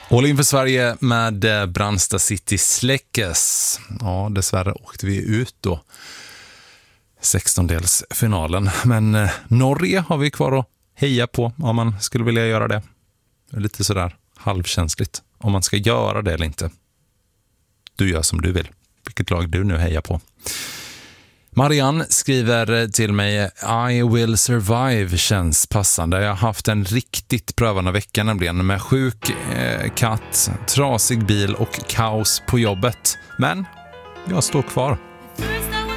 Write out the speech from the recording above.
All in för Sverige med Brandsta City släckes. Ja, dessvärre åkte vi ut då 16-delsfinalen. Men Norge har vi kvar att heja på om man skulle vilja göra det. Det är lite sådär halvkänsligt om man ska göra det eller inte. Du gör som du vill. Vilket lag du nu hejar på. Marianne skriver till mig: I will survive känns passande. Jag har haft en riktigt prövande vecka nämligen med sjuk katt, trasig bil och kaos på jobbet. Men jag står kvar.